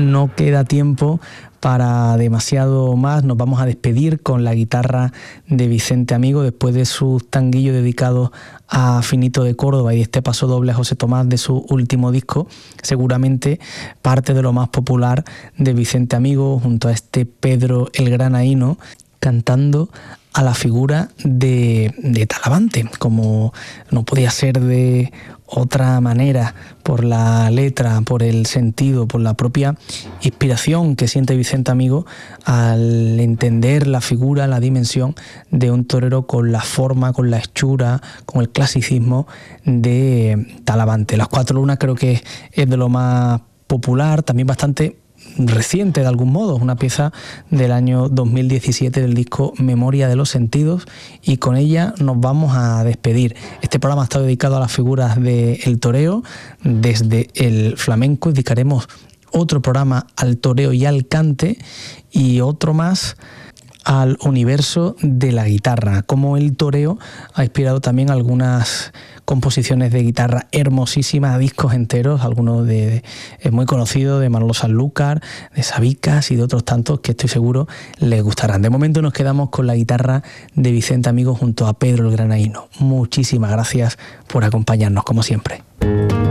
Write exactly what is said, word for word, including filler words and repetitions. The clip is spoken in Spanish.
no queda tiempo para demasiado más. Nos vamos a despedir con la guitarra de Vicente Amigo después de su tanguillo dedicado a Finito de Córdoba y este paso doble a José Tomás de su último disco, seguramente parte de lo más popular de Vicente Amigo, junto a este Pedro el Granaíno cantando a la figura de, de Talavante, como no podía ser de otra manera, por la letra, por el sentido, por la propia inspiración que siente Vicente Amigo al entender la figura, la dimensión de un torero con la forma, con la hechura, con el clasicismo de Talavante. Las Cuatro Lunas creo que es de lo más popular, también bastante reciente de algún modo, una pieza del año dos mil diecisiete del disco Memoria de los Sentidos, y con ella nos vamos a despedir. Este programa está dedicado a las figuras del toreo desde el flamenco, dedicaremos otro programa al toreo y al cante y otro más al universo de la guitarra, como el toreo ha inspirado también algunas composiciones de guitarra hermosísimas, discos enteros, algunos de, de es muy conocido, de Manolo Sanlúcar, de Sabicas y de otros tantos que estoy seguro les gustarán. De momento nos quedamos con la guitarra de Vicente Amigo junto a Pedro el Granaíno. Muchísimas gracias por acompañarnos, como siempre.